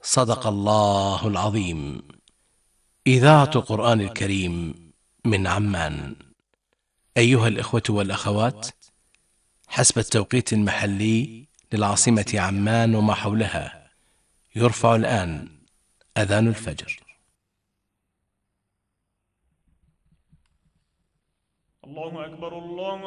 صدق الله العظيم. إذاعة قرآن الكريم من عمان. أيها الإخوة والأخوات، حسب التوقيت المحلي للعاصمة عمان وما حولها، يرفع الآن أذان الفجر. الله أكبر الله